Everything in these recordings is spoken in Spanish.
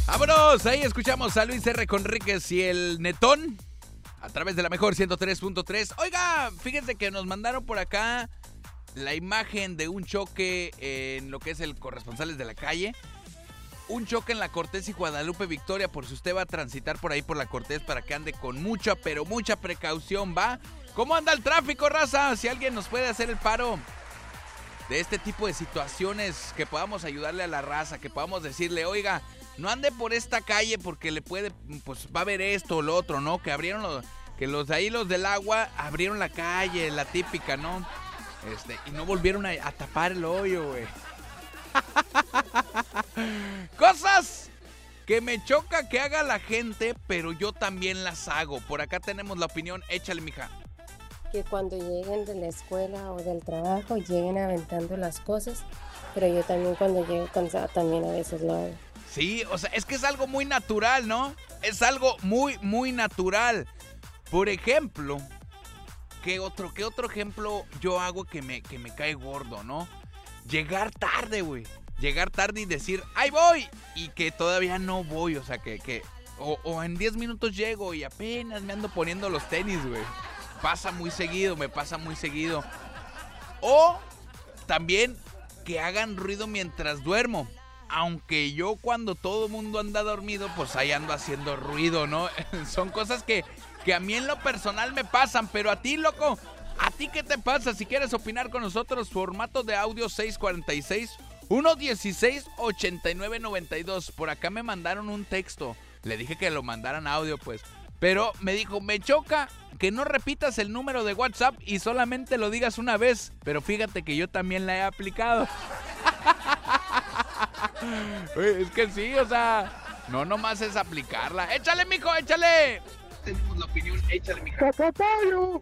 Vámonos, ahí escuchamos a Luis R. Conríquez y el Netón a través de la mejor 103.3. Oiga, fíjense que nos mandaron por acá la imagen de un choque en lo que es el Corresponsales de la Calle. Un choque en la Cortés y Guadalupe Victoria, por si usted va a transitar por ahí por la Cortés, para que ande con mucha, pero mucha precaución, ¿va? ¿Cómo anda el tráfico, raza? Si alguien nos puede hacer el paro de este tipo de situaciones, que podamos ayudarle a la raza, que podamos decirle, oiga, no ande por esta calle porque le puede, pues va a haber esto o lo otro, ¿no? Que abrieron los de ahí, los del agua, abrieron la calle, la típica, ¿no? Y no volvieron a tapar el hoyo, güey. Cosas que me choca que haga la gente, pero yo también las hago. Por acá tenemos la opinión, échale, mija. Que cuando lleguen de la escuela o del trabajo lleguen aventando las cosas, pero yo también cuando llego cansada también a veces lo hago. Sí, o sea, es que es algo muy natural, ¿no? Es algo muy, muy natural. Por ejemplo, ¿qué otro ejemplo yo hago que me cae gordo, no? Llegar tarde, güey. Llegar tarde y decir, ¡ahí voy! Y que todavía no voy, o sea, o en 10 minutos llego y apenas me ando poniendo los tenis, güey. Pasa muy seguido, me pasa muy seguido. O también que hagan ruido mientras duermo. Aunque yo cuando todo el mundo anda dormido, pues ahí ando haciendo ruido, ¿no? Son cosas que a mí en lo personal me pasan, pero a ti, loco, ¿a ti qué te pasa? Si quieres opinar con nosotros, formato de audio 646-116-8992. Por acá me mandaron un texto. Le dije que lo mandaran audio, pues. Pero me dijo, me choca que no repitas el número de WhatsApp y solamente lo digas una vez. Pero fíjate que yo también la he aplicado. Oye, es que sí, o sea, no nomás es aplicarla. ¡Échale, mijo, échale! Tenemos la opinión, échale, mijo. ¡Papapayo!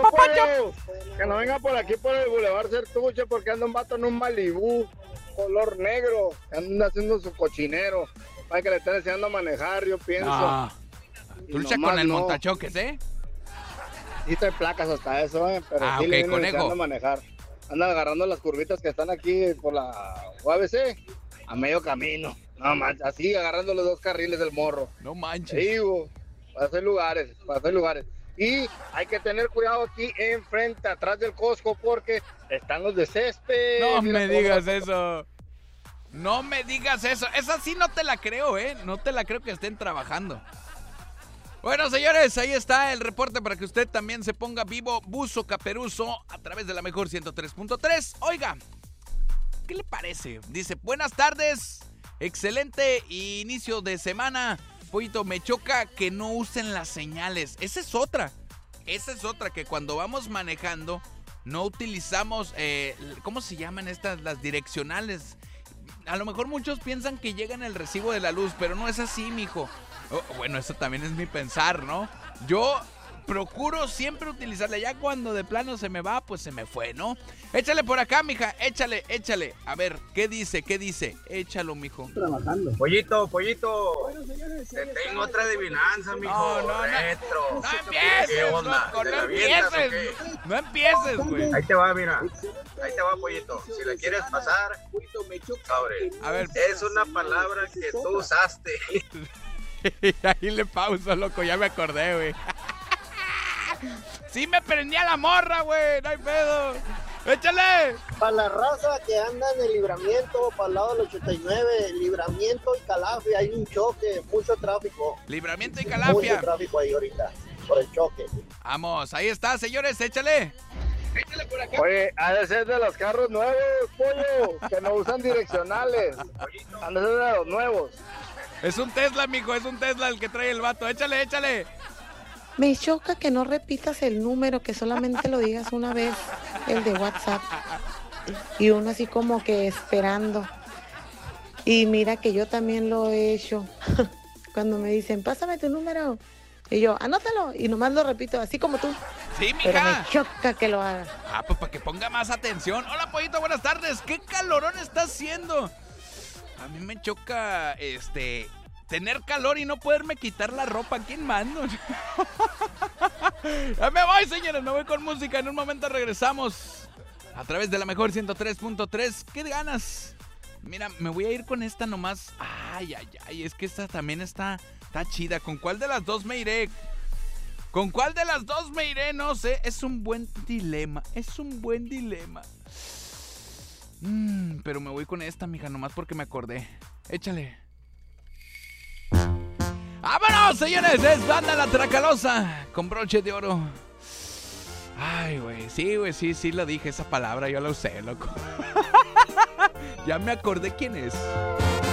Que no venga por aquí por el Boulevard Sertuche porque anda un vato en un Malibú color negro, que anda haciendo su cochinero para que le estén enseñando a manejar, yo pienso. Ah, tú luchas con el montachoques, ¿eh? Sí trae placas hasta eso, pero sí le vienen enseñando a manejar. Andan agarrando las curvitas que están aquí por la UABC a medio camino. No manches, así agarrando los dos carriles del morro. No manches. Digo, para hacer lugares. Y hay que tener cuidado aquí enfrente, atrás del Costco, porque están los de césped. No me digas eso. No me digas eso. Esa sí no te la creo, ¿eh? No te la creo que estén trabajando. Bueno, señores, ahí está el reporte para que usted también se ponga vivo, buzo caperuzo, a través de la mejor 103.3. Oiga, ¿qué le parece? Dice, buenas tardes, excelente inicio de semana. Pollito, me choca que no usen las señales. Esa es otra, que cuando vamos manejando no utilizamos, ¿cómo se llaman estas? Las direccionales. A lo mejor muchos piensan que llegan el recibo de la luz, pero no es así, mijo. Bueno, eso también es mi pensar, ¿no? Yo procuro siempre utilizarla. Ya cuando de plano se me va, pues se me fue, ¿no? Échale por acá, mija, échale. A ver, ¿qué dice? Échalo, mijo. Trabajando. Pollito. Bueno, señores, te tengo otra adivinanza, mijo. No Retro. No empieces, loco, no empieces, güey. Ahí te va, mira. Ahí te va, pollito. Si la quieres pasar, sobre. A ver. Es una palabra que tú usaste. Ahí le pauso, loco, ya me acordé, güey. Sí me prendí a la morra, güey, no hay pedo. ¡Échale! Para la raza que anda en el Libramiento, para el lado del 89, Libramiento y Calafia, hay un choque, mucho tráfico. Libramiento y Calafia. Mucho tráfico ahí ahorita, por el choque. Vamos, ahí está, señores, échale. Por acá. Oye, ha de ser de los carros nuevos, pollo, que no usan direccionales. Han de ser de los nuevos. Es un Tesla, mijo, es un Tesla el que trae el vato. Échale. Me choca que no repitas el número, que solamente lo digas una vez, el de WhatsApp. Y uno así como que esperando. Y mira que yo también lo he hecho. Cuando me dicen, pásame tu número. Y yo, anótalo. Y nomás lo repito, así como tú. Sí, mija. Pero me choca que lo haga. Pues para que ponga más atención. Hola, pollito, buenas tardes. ¿Qué calorón está haciendo? A mí me choca, tener calor y no poderme quitar la ropa. ¿Quién mando? Ya me voy, señores, me voy con música. En un momento regresamos a través de la mejor 103.3. ¿Qué ganas? Mira, me voy a ir con esta nomás. Ay, es que esta también está chida. ¿Con cuál de las dos me iré? ¿Con cuál de las dos me iré? No sé, es un buen dilema. Pero me voy con esta, mija, nomás porque me acordé. Échale. ¡Vámonos, señores! Es Banda La Tracalosa con broche de oro. Ay, güey, sí lo dije, esa palabra yo la usé, loco. Ya me acordé quién es.